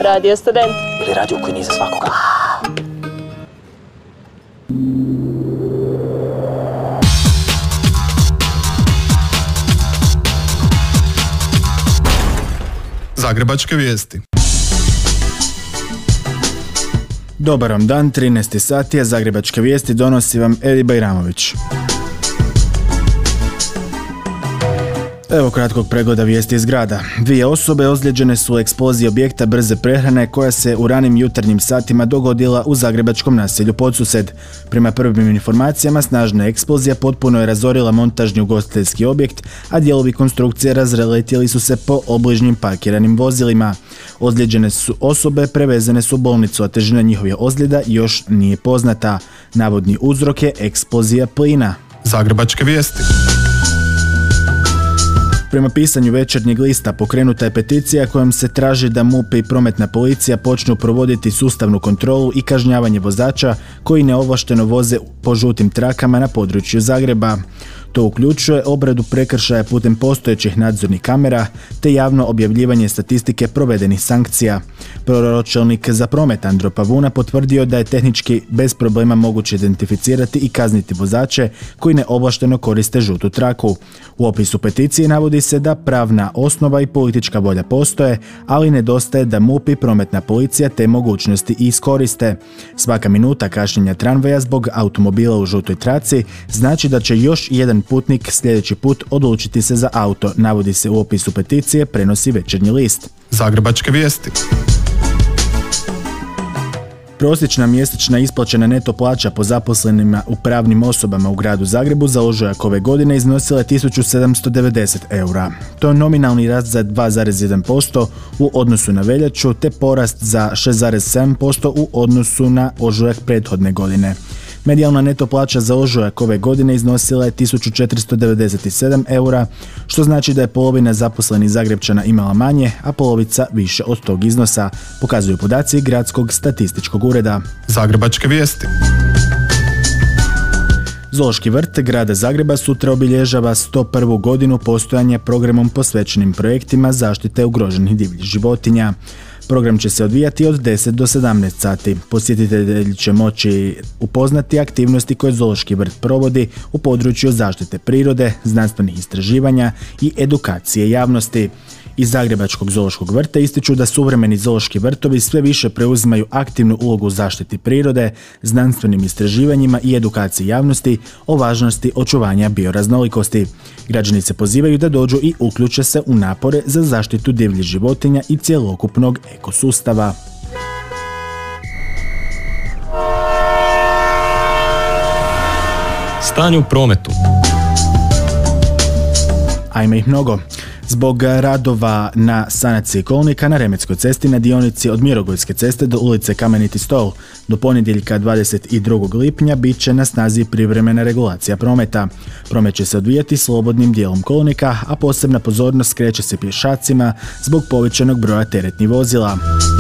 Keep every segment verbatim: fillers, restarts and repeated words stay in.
Radio Student. Ili radio koji nije za svakoga. Zagrebačke vijesti. Dobar vam dan, trinaesti sati, a Zagrebačke vijesti donosi vam Edi Bajramović. Evo kratkog pregleda vijesti iz grada. Dvije osobe ozlijeđene su u eksploziji objekta brze prehrane koja se u ranim jutarnjim satima dogodila u zagrebačkom naselju Podsused. Prema prvim informacijama, snažna eksplozija potpuno je razorila montažni ugostiteljski objekt, a dijelovi konstrukcije razletjeli su se po obližnjim parkiranim vozilima. Ozlijeđene su osobe prevezene su u bolnicu, a težina njihovih ozljeda još nije poznata. Navodni uzrok je eksplozija plina. Zagrebačke vijesti. Prema pisanju Večernjeg lista pokrenuta je peticija kojom se traži da MUP i prometna policija počnu provoditi sustavnu kontrolu i kažnjavanje vozača koji neovlašteno voze po žutim trakama na području Zagreba. To uključuje obradu prekršaja putem postojećih nadzornih kamera te javno objavljivanje statistike provedenih sankcija. Proročelnik za promet Andro Pavuna potvrdio da je tehnički bez problema moguće identificirati i kazniti vozače koji neovlašteno koriste žutu traku. U opisu peticije navodi se da pravna osnova i politička volja postoje, ali nedostaje da MUP i prometna policija te mogućnosti iskoriste. Svaka minuta kašnjenja tramvaja zbog automobila u žutoj traci znači da će još jedan putnik sljedeći put odlučiti se za auto, navodi se u opisu peticije, prenosi Večernji list. Zagrebačke vijesti. Prosječna mjesečna isplaćena neto plaća po zaposlenima u pravnim osobama u gradu Zagrebu za ožujak ove godine iznosila je tisuću sedamsto devedeset eura. To je nominalni rast za dva zarez jedan posto u odnosu na veljaču te porast za šest zarez sedam posto u odnosu na ožujak prethodne godine. Medijalna neto plaća za ožujak ove godine iznosila je tisuću četiristo devedeset sedam eura, što znači da je polovina zaposlenih Zagrepčana imala manje, a polovica više od tog iznosa, pokazuju podaci Gradskog statističkog ureda. Zagrebačke vijesti. Zoološki vrt grada Zagreba sutra obilježava sto prvu godinu postojanja programom posvećenim projektima zaštite ugroženih divljih životinja. Program će se odvijati od deset do sedamnaest sati. Posjetitelji će moći upoznati aktivnosti koje Zoološki vrt provodi u području zaštite prirode, znanstvenih istraživanja i edukacije javnosti. Iz Zagrebačkog zoološkog vrta ističu da suvremeni zoološki vrtovi sve više preuzimaju aktivnu ulogu u zaštiti prirode, znanstvenim istraživanjima i edukaciji javnosti o važnosti očuvanja bioraznolikosti. Građani se pozivaju da dođu i uključe se u napore za zaštitu divljih životinja i cjelokupnog ekosustava. Stanje u prometu. A ima ih mnogo. Zbog radova na sanaciji kolnika na Remetskoj cesti na dionici od Mirogojske ceste do ulice Kameniti stol do ponedjeljka dvadeset drugog lipnja bit će na snazi privremena regulacija prometa. Promet će se odvijati slobodnim dijelom kolnika, a posebna pozornost skreće se pješacima zbog povećanog broja teretnih vozila.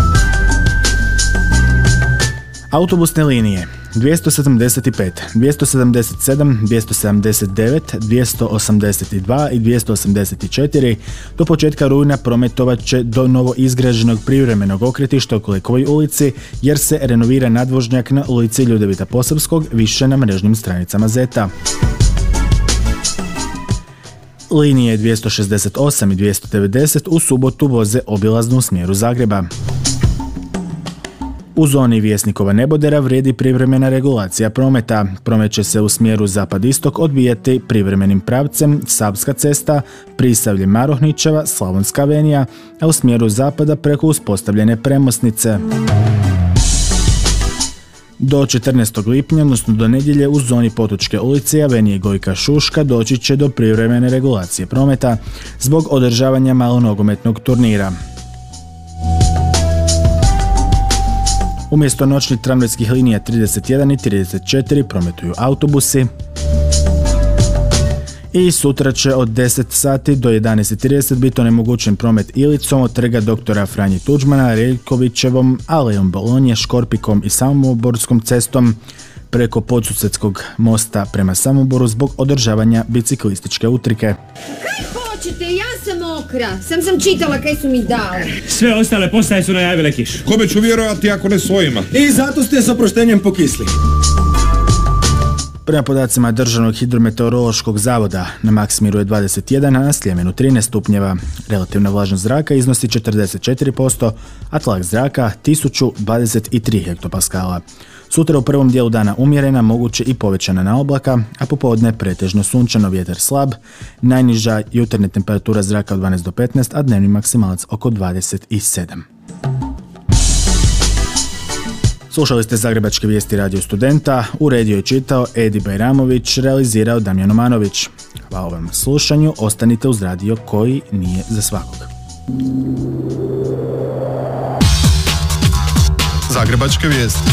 Autobusne linije dvjesto sedamdeset pet, dvjesto sedamdeset sedam, dvjesto sedamdeset devet, dvjesto osamdeset dva i dvjesto osamdeset četiri do početka rujna prometovat će do novo izgrađenog privremenog okretišta u Klekovoj ulici jer se renovira nadvožnjak na ulici Ljudevita Posavskog, više na mrežnim stranicama Zeta. Linije dvjesto šezdeset osam i dvjesto devedeset u subotu voze obilaznu u smjeru Zagreba. U zoni Vjesnikova Nebodera vrijedi privremena regulacija prometa. Promet će se u smjeru zapad-istok odvijati privremenim pravcem Savska cesta, Prisavlje Marohničeva, Slavonska avenija, a u smjeru zapada preko uspostavljene premosnice. Do četrnaestog lipnja, odnosno do nedjelje, u zoni Potočke ulice i avenije Gojka Šuška doći će do privremene regulacije prometa zbog održavanja malonogometnog turnira. Umjesto noćnih tramvajskih linija trideset jedan i trideset četiri prometuju autobusi. I sutra će od deset sati do jedanaest trideset biti onemogućen promet Ilicom od trga doktora Franje Tuđmana, Reljkovićevom, Alejom Bolonje, Škorpikom i Samoborskom cestom preko Podsusedskog mosta prema Samoboru zbog održavanja biciklističke utrke. Kaj hoćete? Ja sam mokra. Sam sam čitala kaj su mi dali. Sve ostale postaje su najavile kišu. Kome ću vjerovati ako ne svojima? I zato ste s oproštenjem pokisli. Prema podacima Državnog hidrometeorološkog zavoda na Maksimiru je dvadeset jedan, a na Sljemenu trinaest stupnjeva. Relativna vlažnost zraka iznosi četrdeset četiri posto, a tlak zraka tisuću dvadeset tri hektopaskala. Sutra u prvom dijelu dana umjerena, moguće i povećana naoblaka, a popodne pretežno sunčano, vjetar slab, najniža jutarnja temperatura zraka od dvanaest do petnaest, a dnevni maksimalac oko dvadeset sedam. Slušali ste Zagrebačke vijesti Radio Studenta, uredio i čitao Edi Bajramović, realizirao Damjan Omanović. Hvala vam na slušanju, ostanite uz radio koji nije za svakog. Zagrebačke vijesti.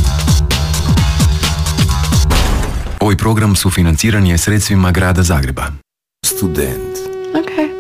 Ovaj program sufinanciran je sredstvima Grada Zagreba. Student. Okay.